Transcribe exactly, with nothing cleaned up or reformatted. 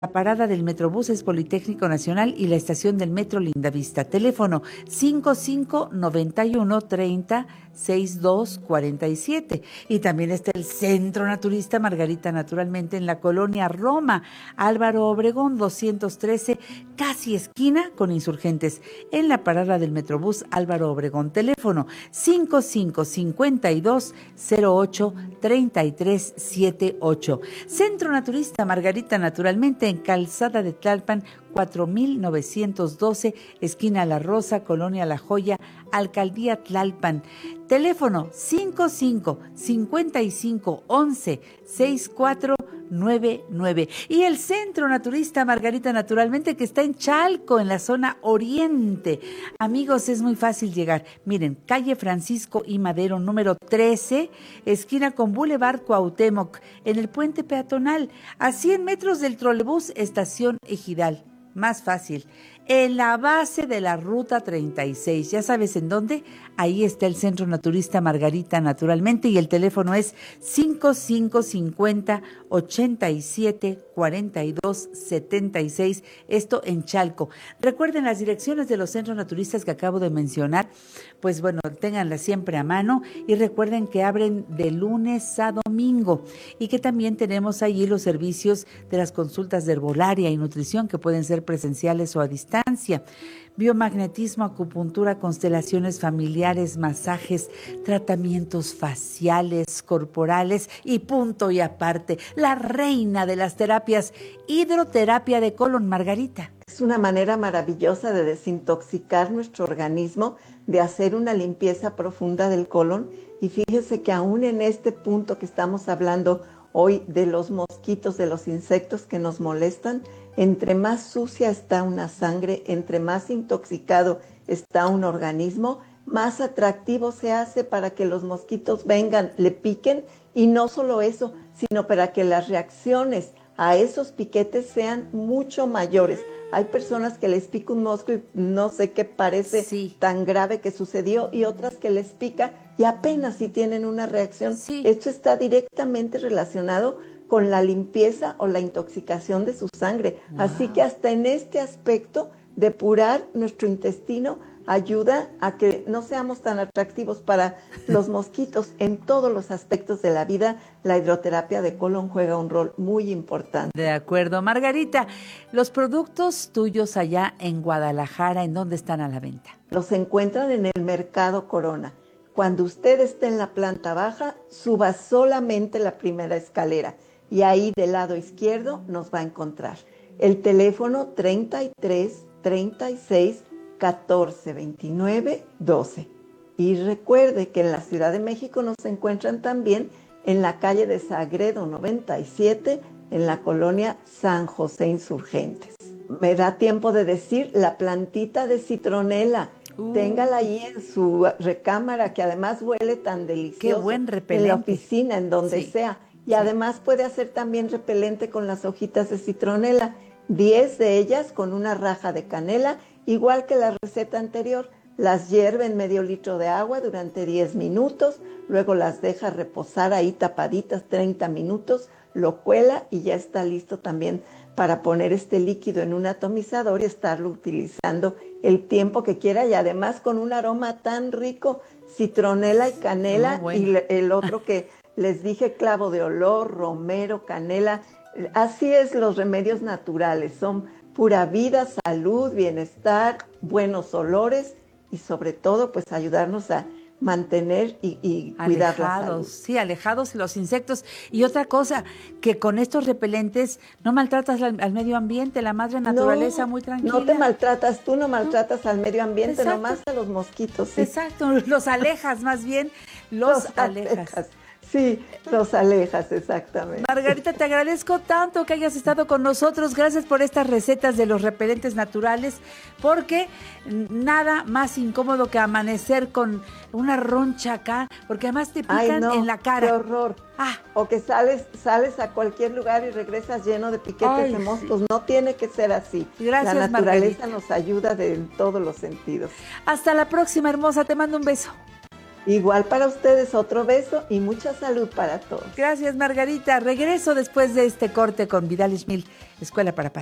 La parada del Metrobús es Politécnico Nacional y la estación del Metro Lindavista. Teléfono cinco cinco nueve uno treinta sesenta y dos cuarenta y siete. Y también está el Centro Naturista Margarita, naturalmente, en la colonia Roma, Álvaro Obregón doscientos trece, casi esquina con Insurgentes, en la parada del Metrobús Álvaro Obregón. Teléfono cinco cinco cinco dos cero ocho treinta y tres setenta y ocho. Centro Naturista Margarita, naturalmente, en Calzada de Tlalpan, cuatro mil novecientos doce, esquina La Rosa, Colonia La Joya, Alcaldía Tlalpan. Teléfono cinco cinco cinco cinco once sesenta y cuatro noventa y nueve. Y el Centro Naturista Margarita, naturalmente, que está en Chalco, en la zona oriente. Amigos, es muy fácil llegar. Miren, calle Francisco I. Madero, número trece, esquina con Boulevard Cuauhtémoc, en el puente peatonal, a cien metros del trolebús Estación Ejidal. Más fácil, en la base de la ruta treinta y seis. ¿Ya sabes en dónde? Ahí está el Centro Naturista Margarita, naturalmente, y el teléfono es cinco cinco cinco cero ochenta y siete cuarenta y dos setenta y seis, esto en Chalco. Recuerden las direcciones de los centros naturistas que acabo de mencionar, pues bueno, ténganlas siempre a mano, y recuerden que abren de lunes a domingo, y que también tenemos allí los servicios de las consultas de herbolaria y nutrición, que pueden ser presenciales o a distancia. Biomagnetismo, acupuntura, constelaciones familiares, masajes, tratamientos faciales, corporales y punto y aparte, la reina de las terapias, hidroterapia de colon, Margarita. Es una manera maravillosa de desintoxicar nuestro organismo, de hacer una limpieza profunda del colon, y fíjese que aún en este punto que estamos hablando hoy de los mosquitos, de los insectos que nos molestan, entre más sucia está una sangre, entre más intoxicado está un organismo, más atractivo se hace para que los mosquitos vengan, le piquen, y no solo eso, sino para que las reacciones a esos piquetes sean mucho mayores. Hay personas que les pica un mosco y no sé qué parece sí. tan grave que sucedió, y otras que les pica y apenas si tienen una reacción. Sí. Esto está directamente relacionado con la limpieza o la intoxicación de su sangre. Wow. Así que hasta en este aspecto, depurar nuestro intestino ayuda a que no seamos tan atractivos para los mosquitos. En todos los aspectos de la vida, la hidroterapia de colon juega un rol muy importante. De acuerdo. Margarita, los productos tuyos allá en Guadalajara, ¿en dónde están a la venta? Los encuentran en el Mercado Corona. Cuando usted esté en la planta baja, suba solamente la primera escalera, y ahí del lado izquierdo nos va a encontrar. El teléfono treinta y tres, treinta y seis, catorce, veintinueve, doce. Y recuerde que en la Ciudad de México nos encuentran también en la calle de Sagredo noventa y siete, en la colonia San José Insurgentes. Me da tiempo de decir la plantita de citronela. Uh. Téngala ahí en su recámara, que además huele tan delicioso. Qué buen repelente. En la oficina, en donde sí. sea. Y sí. además puede hacer también repelente con las hojitas de citronela. diez de ellas con una raja de canela, igual que la receta anterior. Las hierve en medio litro de agua durante diez minutos, luego las deja reposar ahí tapaditas treinta minutos, lo cuela y ya está listo también para poner este líquido en un atomizador y estarlo utilizando el tiempo que quiera, y además con un aroma tan rico, citronela y canela, oh, bueno. y el otro que les dije, clavo de olor, romero, canela. Así es, los remedios naturales son pura vida, salud, bienestar, buenos olores, y sobre todo pues ayudarnos a mantener y, y cuidar la salud. Sí, alejados los insectos. Y otra cosa, que con estos repelentes no maltratas al, al medio ambiente, la madre naturaleza, no, muy tranquila. No te maltratas, tú no maltratas no. al medio ambiente, Exacto. nomás a los mosquitos. Sí. Exacto, los alejas más bien, los, los alejas. alejas. Sí, los alejas, exactamente. Margarita, te agradezco tanto que hayas estado con nosotros. Gracias por estas recetas de los repelentes naturales, porque nada más incómodo que amanecer con una roncha acá, porque además te pican Ay, no, en la cara. ¡Qué horror! Ah. O que sales, sales a cualquier lugar y regresas lleno de piquetes Ay, de moscos. Sí. No tiene que ser así. Gracias, La naturaleza Margarita. nos ayuda de, en todos los sentidos. Hasta la próxima, hermosa. Te mando un beso. Igual para ustedes, otro beso y mucha salud para todos. Gracias, Margarita. Regreso después de este corte con Vidal Schmil, Escuela para Padres.